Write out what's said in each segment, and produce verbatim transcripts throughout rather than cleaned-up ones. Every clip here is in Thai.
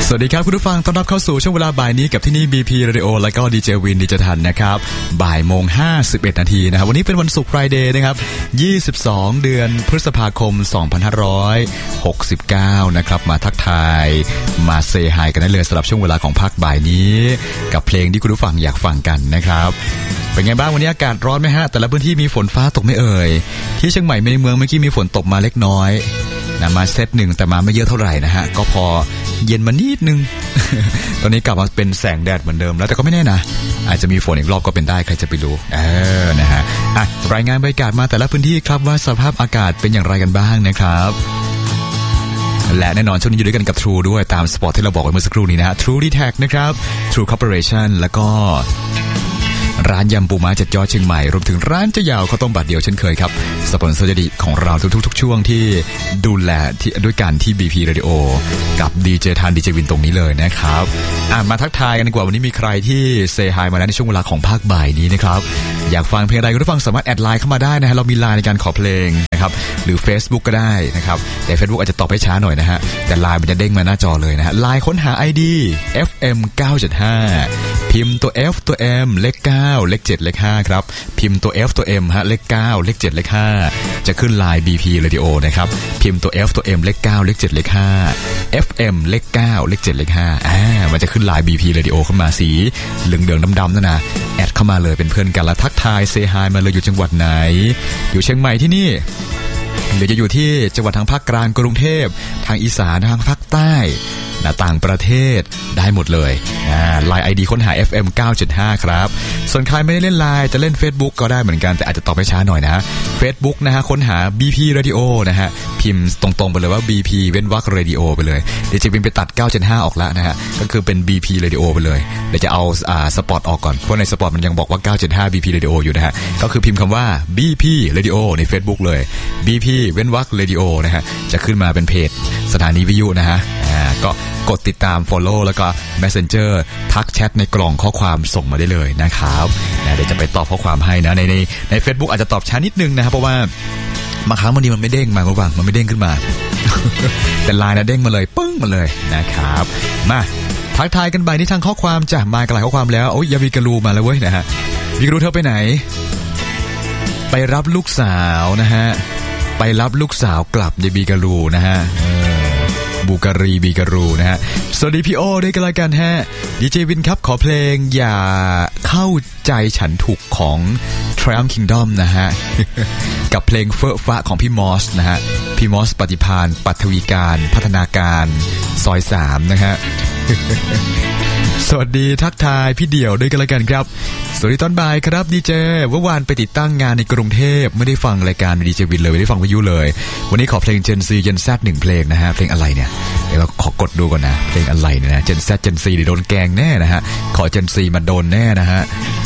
สวัสดีครับคุณผู้ฟังต้อนรับเข้าสู่ช่วงเวลาบ่ายนี้กับที่นี่ บี พี Radio และก็ดีเจวินดิจทันนะครับบ่ายโมงห้าสิบเอ็ดนาทีนะครับวันนี้เป็นวันศุกร์ Friday นะครับยี่สิบสองเดือนพฤษภาคมสองพันห้าร้อยหกสิบเก้านะครับมาทักทายมาเซฮายกันได้เลยสำหรับช่วงเวลาของภาคบ่ายนี้กับเพลงที่คุณผู้ฟังอยากฟังกันนะครับเป็นไงบ้างวันนี้อากาศร้อนไหมฮะแต่ละพื้นที่มีฝนฟ้าตกไม่เอ่ยที่เชียงใหม่ในเมืองเมื่อกี้มีฝนตกมาเล็กน้อยนะมาเซตหนึ่งแต่มาไม่เยอะเท่าไหร่นะฮะก็พอเย็นมานิดนึง ตอนนี้กลับมาเป็นแสงแดดเหมือนเดิมแล้วแต่ก็ไม่แน่นะอาจจะมีฝนอีกรอบก็เป็นได้ใครจะไปรู้เออนะฮะอ่ะรายงานบรรยากาศมาแต่ละพื้นที่ครับว่าสภาพอากาศเป็นอย่างไรกันบ้างนะครับและแน่นอนช่วงนี้อยู่ด้วยกันกับ True ด้วยตามสปอตที่เราบอกไว้เมื่อสักครู่นี้นะฮะ True ดี ที เอ ซี นะครับ True Corporation แล้วก็ร้านยำปูม้าเจ็ดยอดเชียงใหม่รวมถึงร้านเจ้ายาวข้าวต้มบาทเดียวเช่นเคยครับสปอนเซอร์ดีของเราทุกๆช่วงที่ดูแลที่ด้วยกันที่ บี พี Radio กับดีเจทันดีเจวินตรงนี้เลยนะครับอ่ะมาทักทายกันดีกว่าวันนี้มีใครที่เซฮายมาแล้วในช่วงเวลาของภาคบ่ายนี้นะครับอยากฟังเพลงอะไรก็ฟังสามารถแอดไลน์เข้ามาได้นะฮะเรามีไลน์ในการขอเพลงนะครับหรือ Facebook ก็ได้นะครับแต่ Facebook อาจจะตอบให้ช้าหน่อยนะฮะแต่ไลน์มันจะเด้งมาหน้าจอเลยนะฮะไลน์ค้นหา ไอ ดี เอฟ เอ็ม เก้า เจ็ด ห้า พิมพ์ตัว F ตัว M เลขเก้าเลขเจ็ดเลขห้าครับพิมพ์ตัว F ตัว M ฮะเลขเก้าเลขเจ็ดเลขห้าจะขึ้นไลน์ บี พี Radio นะครับพิมพ์ตัว F ตัว M เลขเก้าเลขเจ็ดเลขห้า เอฟ เอ็ม เลขเก้าเลขเจ็ดเลขห้าอ่ามันจะขึ้นไลน์ บี พี Radio เข้ามาสีเหลืองๆดำๆนั่นนะแอดเข้ามาเลยเป็นเพื่อนกันแล้วทักทายเซฮายมาเลยอยู่จังหวัดไหนอยู่เชียงใหม่ที่นี่หรือจะอยู่ที่จังหวัดทางภาคกลางกรุงเทพทางอีสานทางภาคใต้นะต่างประเทศได้หมดเลยอ่าไลน์ ไอ ดี ค้นหา เอฟ เอ็ม เก้า เจ็ด ห้า ครับส่วนใครไม่ได้เล่นไลน์จะเล่น Facebook ก็ได้เหมือนกันแต่อาจจะตอบไปช้าหน่อยนะ Facebook นะฮะค้นหา บี พี Radio นะฮะพิมพ์ตรงๆไปเลยว่า บี พี เว้นวรรค Radio ไปเลยเดี๋ยวจะพิมพ์ไปตัดเก้า เจ็ด ห้าออกแล้วนะฮะก็คือเป็น บี พี Radio ไปเลยเดี๋ยวจะเอาอ่าสปอตออกก่อนเพราะในสปอตมันยังบอกว่าเก้า เจ็ด ห้า บี พี Radio อยู่นะฮะก็คือพิมพ์คำว่า บี พี Radio ใน Facebook เลย บี พี เว้นวรรค Radio นะฮะจะขึ้นมาเป็นเพจสถานีวิทยุนะฮะอ่าก็กดติดตาม follow แล้วก็ messenger ทักแชทในกล่องข้อความส่งมาได้เลยนะครับนะเดี๋ยวจะไปตอบข้อความให้นะในในใน Facebook อาจจะตอบช้านิดนึงนะครับเพราะว่าบางครั้งบางทีมันไม่เด้งมาบ้างมันไม่เด้งขึ้นมา แต่ไลน์นะเด้งมาเลยปึ้งมาเลยนะครับมาทักทายกันไปที่ทางข้อความจ้ะมากันหลายข้อความแล้วโอ้ยยาวิกาลูมาแล้วเว้ยนะฮะวิกาลูเธอไปไหนไปรับลูกสาวนะฮะไปรับลูกสาวกลับยาวิกาลูนะฮะบูการีบีการูนะฮะสวัสดีพี่โอด้วยกันละกันฮะดีเจวินครับขอเพลงอย่าเข้าใจฉันถูกของ Triumph Kingdom นะฮะ กับเพลงเฟอะฟ้าของพี่มอสนะฮะพี่มอสปฏิภาณปัทวีการพัฒนาการซอยสามนะฮะ สวัสดีทักทายพี่เดี่ยวด้วยกันละกันครับสวัสดีตอนบ่ายครับดีเจเมื่อวานไปติดตั้งงานในกรุงเทพไม่ได้ฟังรายการดีเจวินเลยไม่ได้ฟังวิทยุเลยวันนี้ขอเพลง Gen Z Gen Z หนึ่งเพลงนะฮะเพลงอะไรเนี่ยเดี๋ยวเราขอกดดูก่อนนะเพลงอะไรเนี่ยนะ Gen Z Gen Z เดี๋ยวโดนแกงแน่นะฮะขอ Gen Z มาโดนแน่นะฮะ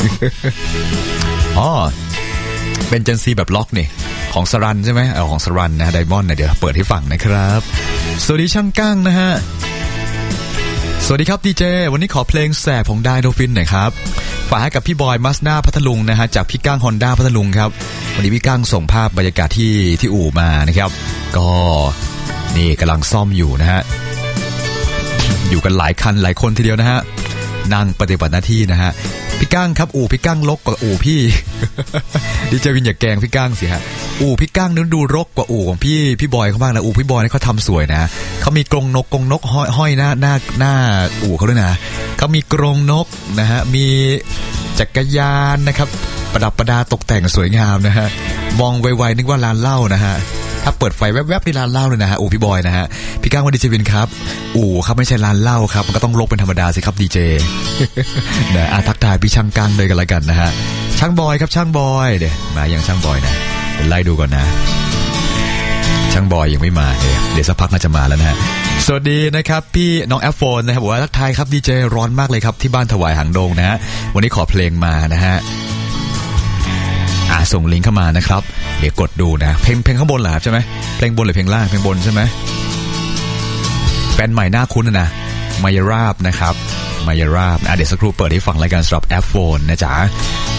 อ๋อเป็น Gen Z แบบล็อกนี่ของสรันใช่ไหมเอาของสรันนะไดมอนด์นะเดี๋ยวเปิดให้ฟังนะครับสวัสดีช่างก้างนะฮะสวัสดีครับดีเจวันนี้ขอเพลงแสบของไดโนฟินหน่อยครับฝากให้กับพี่บอยมัสด้าพัทลุงนะฮะจากพี่ก้างฮอนด้าพัทลุงครับวันนี้พี่ก้างส่งภาพบรรยากาศที่ที่อู่มานะครับก็นี่กำลังซ่อมอยู่นะฮะอยู่กันหลายคันหลายคนทีเดียวนะฮะนั่งปฏิบัติหน้าที่นะฮะพี่ก้างครับอู่พี่ก้างรกกว่าอู่พี่ ดิเจวินอย่าแกล้งพี่ก้างสิฮะอู่พี่ก้างนั้นดูรกกว่าอู่ของพี่พี่บอยเขาบ้างนะอู่พี่บอยนี่เขาทำสวยนะเขามีกรงนกกรงนกห้อยห้อยหน้าหน้าหน้าอู่เขาด้วยนะเขามีกรงนกนะฮะมีจักรยานนะครับประดับประดาตกแต่งสวยงามนะฮะมองไวๆนึกว่าร้านเหล้านะฮะถ้าเปิดไฟแวบๆที่ร้านเหล้าเลยนะฮะอู่พี่บอยนะฮะพี่ก้างวันดีเจวินครับอู่ครับไม่ใช่ร้านเหล้าครับมันก็ต้องรกเป็นธรรมดาสิครับดีเจ นะอาทักทายพี่ช่างก้างเลยกันละกันนะฮะช่างบอยครับช่างบอยเดี๋ยวมาอย่างช่างบอยนะเดี๋ยวไล่ดูก่อนนะช่างบอยยังไม่มาเดี๋ยวเดี๋ยวสักพักน่าจะมาแล้วนะฮะสวัสดีนะครับพี่น้องแอฟโฟนนะครับบอกว่าทักทายครับดีเจร้อนมากเลยครับที่บ้านถวายหางดงนะฮะวันนี้ขอเพลงมานะฮะอ่าส่งลิงก์เข้ามานะครับเดี๋ยวกดดูนะเพลงเพลงข้างบนเหรอครับใช่ไหมเพลงบนหรือเพลงล่างเพลงบนใช่ไหมแฟนใหม่หน้าคุ้นนะมายาราบนะครับมายาราบอ่ะเดี๋ยวสักครู่เปิดให้ฟังรายการสำหรับแอฟโฟนนะจ๊ะ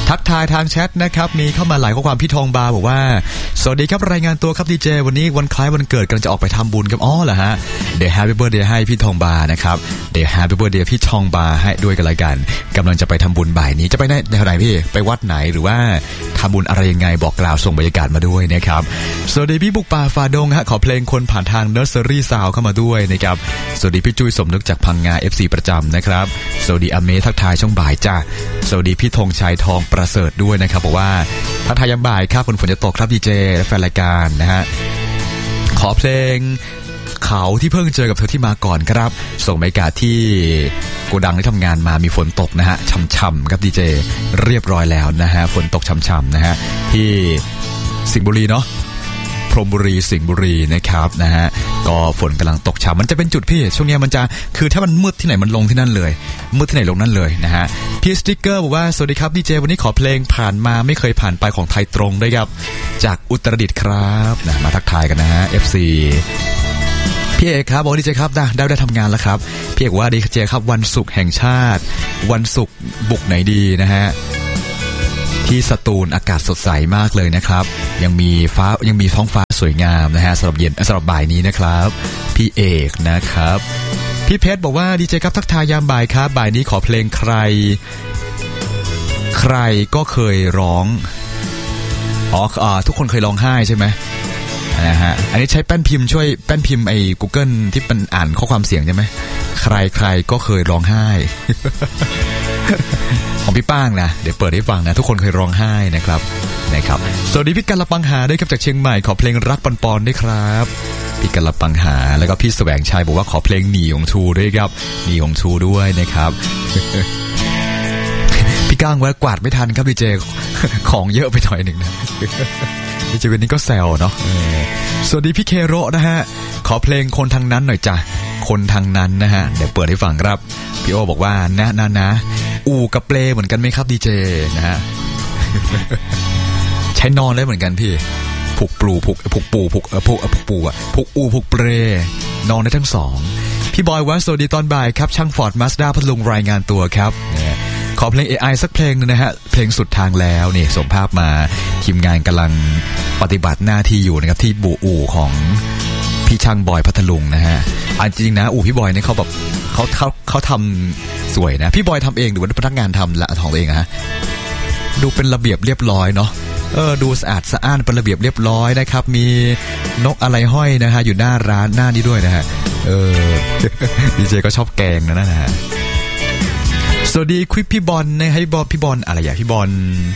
ทักทายทางแชทนะครับมีเข้ามาหลายข้อความพี่ทองบาบอกว่าสวัสดีครับรายงานตัวครับดีเจวันนี้วันคล้ายวันเกิดกำลังจะออกไปทำบุญกับอ๋อเหรอฮะเดี๋ยว Happy Birthday ให้พี่ทองบานะครับเดี๋ยว Happy Birthday พี่ทองบาให้ด้วยกันละกันกำลังจะไปทำบุญบ่ายนี้จะไปไหนไหนพี่ไปวัดไหนหรือว่าทำบุญอะไรยังไงบอกกล่าวส่งบรรยากาศมาด้วยนะครับสวัสดีพี่บุกป่าฝ่าดงฮะขอเพลงคนผ่านทาง Nursery Sound เข้ามาด้วยนะครับสวัสดีพี่จุ้ยสมนึกจากพังงา เอฟ ซี ประจำนะครับสวัสดีอเมทักทายช่วงบ่ายจ้าสวัสดีพี่ธงชัยทองประเสริฐด้วยนะครับบอกว่าทักทายยามบ่ายครับฝนฝนจะตกครับดีเจและแฟนรายการนะฮะขอเพลงเขาที่เพิ่งเจอกับเธอที่มาก่อนครับส่งบรรยากาศที่โกดังที่ทำงานมามีฝนตกนะฮะช่ำๆครับดีเจเรียบร้อยแล้วนะฮะฝนตกช่ำๆนะฮะที่สิงห์บุรีเนาะพรหมบุรีสิงห์บุรีนะครับนะฮะก็ฝนกำลังตกฉ่ำมันจะเป็นจุดพี่ช่วงนี้มันจะคือถ้ามันมืดที่ไหนมันลงที่นั่นเลยมืดที่ไหนลงนั่นเลยนะฮะพี่สติ๊กเกอร์บอกว่าสวัสดีครับดีเจวันนี้ขอเพลงผ่านมาไม่เคยผ่านไปของไทยตรงด้วยครับจากอุตรดิตถ์ครับนะมาทักทายกันนะฮะ เอฟ ซี พี่เอกครับบอกดีเจครับได้ได้ได้ทำงานแล้วครับพี่เอกว่าดีเจครับวันศุกร์แห่งชาติวันศุกร์บุกไหนดีนะฮะที่สตูลอากาศสดใสมากเลยนะครับยังมีฟ้ายังมีท้องฟ้าสวยงามนะฮะสำหรับเย็นสำหรับบ่ายนี้นะครับพี่เอกนะครับพี่เพชรบอกว่าดีเจครับทักทายยามบ่ายครับบ่ายนี้ขอเพลงใครใครก็เคยร้องอ๋ออ่าทุกคนเคยร้องไห้ใช่ไหมนะฮะอันนี้ใช้แป้นพิมพ์ช่วยแป้นพิมพ์ไอ้ Google ที่มันอ่านข้อความเสียงใช่ไหมใครใครก็เคยร้องไห้ ของพี่ป้างนะเดี๋ยวเปิดให้ฟังนะทุกคนเคยร้องไห้นะครับนะครับสวัสดีพี่กันละปังหาด้วยครับจากเชียงใหม่ขอเพลงรักปอนปอนด้วยครับพี่กันละปังหาแล้วก็พี่แสวงชัยบอกว่าขอเพลงหนีของชูด้วยครับหนีของชูด้วยนะครับ พี่ก้างว่ากวาดไม่ทันครับดีเจของเยอะไปหน่อยหนึ่งนะดีเจวันนี้ก็แซวเนาะสวัสดีพี่เคโรนะฮะขอเพลงคนทางนั้นหน่อยจ้ะคนทางนั้นนะฮะเดี๋ยวเปิดให้ฟังครับพี่โอบอกว่านะนะนะอู่กับเปลเหมือนกันไหมครับดีเจนะฮะ ใช้นอนได้เหมือนกันพี่ผูกปลูผูกผูกปูผูกเออผูกผูกปูอ่ะผูกอูผูกเปลนอนได้ทั้งสองพี่บอยว่าสวัสดีตอนบ่ายครับช่างฟอร์ดมาสด้าพัทลุงรายงานตัวครับขอเพลง เอ ไอ สักเพลงนึงนะฮะเพลงสุดทางแล้วนี่ส่งภาพมาทีมงานกำลังปฏิบัติหน้าที่อยู่นะครับที่บูอู่ของพี่ช่างบอยพัทลุงนะฮะอันจริงนะอู่พี่บอยเนี่ยเขาแบบเขาเขาเขาทำสวยนะพี่บอยทำเองหรือว่าพนักงานทำละของตัวเองฮะดูเป็นระเบียบเรียบร้อยเนาะเออดูสะอาดสะอ้านเป็นระเบียบเรียบร้อยนะครับมีนกอะไรห้อยนะฮะอยู่หน้าร้านหน้านี้ด้วยนะฮะเออดีเจก็ชอบแกงนะนะฮะสวัสดีควิปพี่บอลนะให้บอลพี่บอลอะไรอย่างพี่บอล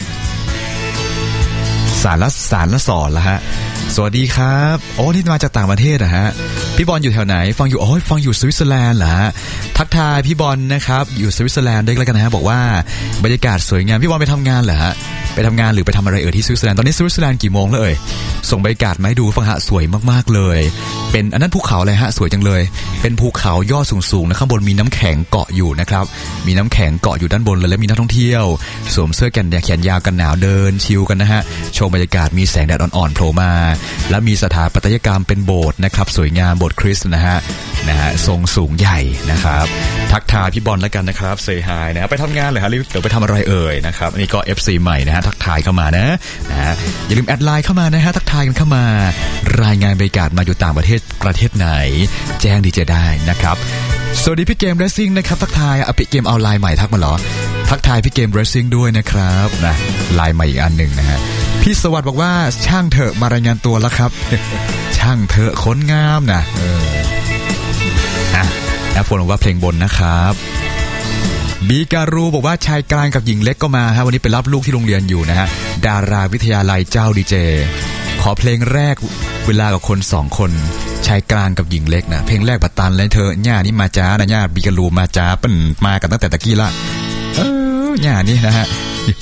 สารละสารละสอนละฮะสวัสดีครับโอ้นี่มาจากต่างประเทศนะฮะพี่บอลอยู่แถวไหนฟังอยู่โอ้ยฟังอยู่สวิตเซอร์แลนด์เหรอฮะทักทายพี่บอลนะครับอยู่สวิตเซอร์แลนด์ด้วยแล้วกันนะฮะบอกว่าบรรยากาศสวยงามพี่บอลไปทำงานเหรอฮะไปทำงานหรือไปทำอะไรเอ่ยที่สวิตเซอร์แลนด์ตอนนี้สวิตเซอร์แลนด์กี่โมงแล้วเอ่ยส่งบรรยากาศมาให้ดูฟังฮะสวยมากๆเลยเป็นอันนั้นภูเขาอะไรฮะสวยจังเลยเป็นภูเขายอดสูงๆนะข้างบนมีน้ำแข็งเกาะอยู่นะครับมีน้ำแข็งเกาะอยู่ด้านบนเลยและมีนักท่องเที่ยวสวมเสื้อกันแดดแขนยาวกันหนาวเดินชิลกันนะฮะชมบรรยากาศมีแสงแดดอ่อนๆโผล่มาและมีสถาปัตยกรรมเป็นโบสถ์นะครับสวยงามโบสถ์คริสต์นะฮะนะฮะทรงสูงใหญ่นะครับทักทายพี่บอลแล้วกันนะครับเซย์ไฮนะไปทำงานเหรอฮะหรือเดี๋ยวไปทำอะไรเอ่ยนะครับนี่ก็ เอฟ ซี ใหม่นะฮะทักทายเข้ามานะนะฮะอย่าลืมแอดไลน์เข้ามานะฮะทักทายกันเข้ามารายงานบรรยากาศมาอยู่ต่างประเทศประเทศไหนแจ้งดีเจได้นะครับสวัสดีพี่เกมเรสซิ่งนะครับทักทายเอาพี่เกมเอาไลน์ใหม่ทักมาเหรอทักทายพี่เกมเรสซิ่งด้วยนะครับนะไลน์ใหม่อีกอันหนึ่งนะฮะพี่สวัสดิ์บอกว่าช่างเถอะมารายงานตัวแล้วครับ ช่างเถอะค้นงามนะเอออ่ะแอปโฟนบอกว่าเพลงบนนะครับบีการูบอกว่าชายกลางกับหญิงเล็กก็มาครับวันนี้ไปรับลูกที่โรงเรียนอยู่นะฮะดาราวิทยาลัยเจ้าดีเจขอเพลงแรกเวลากับคนสองคนชายกลางกับหญิงเล็กนะเพลงแรกบัตตันเลยเธอหญ้านี่มาจ้านะหญ้าบีการูมาจ้าเป็นมากันตั้งแต่ตะกี้ละเออหญ้านี่นะฮะ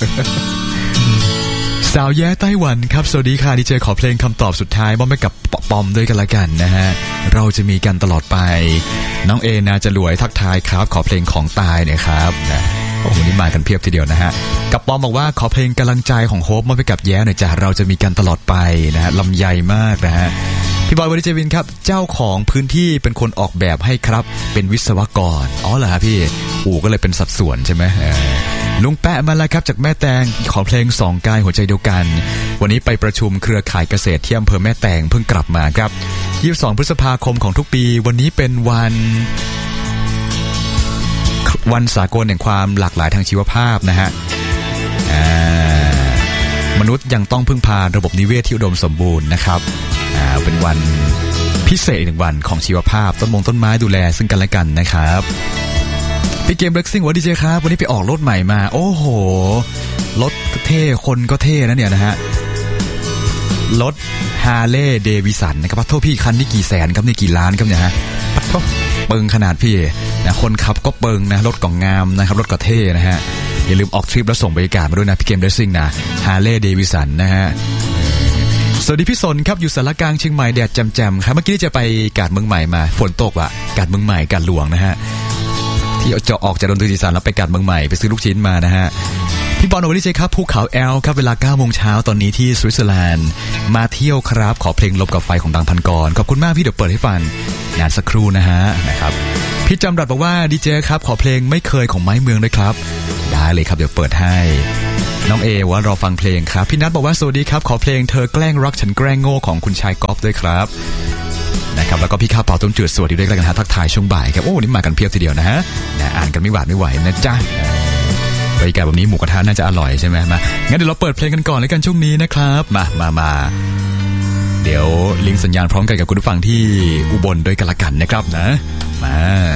สาวแย่ไต้หวันครับสวัสดีค่ะดีเจขอเพลงคำตอบสุดท้ายมอบให้กับปอมด้วยกันละกันนะฮะเราจะมีกันตลอดไปน้องเอนาจะรวยทักทายครับขอเพลงของตายหน่อยครับนะโอ้โหนี่มากันเพียบทีเดียวนะฮะกับปอมบอกว่าขอเพลงกำลังใจของโฮปมอบให้กับแย่หน่อยจ้ะเราจะมีกันตลอดไปนะฮะลำใหญ่มากนะฮะพี่บอยวริเจวินครับเจ้าของพื้นที่เป็นคนออกแบบให้ครับเป็นวิศวกรอ๋อเหรอครับพี่อู่ก็เลยเป็นสัดส่วนใช่ไหมลุงแปะมาแล้วครับจากแม่แตงขอเพลงสองกายหัวใจเดียวกันวันนี้ไปประชุมเครือข่ายเกษตรที่อำเภอแม่แตงเพิ่งกลับมาครับยี่สิบสองพฤษภาคมของทุกปีวันนี้เป็นวันวันสากลแห่งความหลากหลายทางชีวภาพนะฮะมนุษย์ยังต้องพึ่งพาระบบนิเวศที่อุดมสมบูรณ์นะครับเป็นวันพิเศษหนึ่งวันของชีวภาพต้นมงต้นไม้ดูแลซึ่งกันและกันนะครับพี่เกมเบรกซิ่งวันดีเจครับวันนี้ไปออกรถใหม่มาโอ้โหรถเท่คนก็เท่นะเนี่ยนะฮะรถฮาร์เลย์เดวิสันนะครับพัทโทพี่คันนี่กี่แสนครับนี่กี่ล้านครับเนี่ยฮะพัทโทเปิงขนาดพี่นะคนขับก็เปิงนะรถก็งามนะครับรถก็เท่นะฮะอย่าลืมออกทริปแล้วส่งบรรยากาศมาด้วยนะพี่เกมเบรกซิ่งนะฮาร์เลย์เดวิสันนะฮะสวัสดีพี่สนครับอยู่สารกลางเชียงใหม่แดดแจ่มๆครับเมื่อกี้จะไปกาดเมืองใหม่มาฝนตกว่ะกาดเมืองใหม่กาดหลวงนะฮะที่จะออกจากดนตรีอีสานแล้วไปกาดเมืองใหม่ไปซื้อลูกชิ้นมานะฮะพี่บอลโอลิเจครับภูเขาแอลครับเวลาเก้าโมงเช้าตอนนี้ที่สวิตเซอร์แลนด์มาเที่ยวครับขอเพลงลบกับไฟของดังพันกรขอบคุณมากพี่เดี๋ยวเปิดให้ฟังงานสักครู่นะฮะนะครับพี่จำรัดบอกว่าดีเจครับขอเพลงไม่เคยของไม้เมืองด้วยครับได้เลยครับเดี๋ยวเปิดให้น้องเอว่ารอฟังเพลงครับพี่นัทบอกว่าสวัสดีครับขอเพลงเธอแกล้งรักฉันแกล้งโง่ของคุณชายก๊อฟด้วยครับนะครับแล้วก็พี่ข้าวเป่าต้มจืดสวัสดีด้วยกันฮะทักทายช่วงบ่ายครับโอ้นี่มากันเพียบทีเดียวนะฮะนะอ่านกันไม่หวาดไม่ไหวนะจ๊ะบรรยากาศแบบนี้หมูกระทะน่าจะอร่อยใช่ไหมมางั้นเดี๋ยวเราเปิดเพลงกันก่อนเลยกันช่วงนี้นะครับมามามาเดี๋ยวลิงก์สัญญาณพร้อมกันกับคุณผู้ฟังที่อุบลด้วยกันละกันนะครับนะมา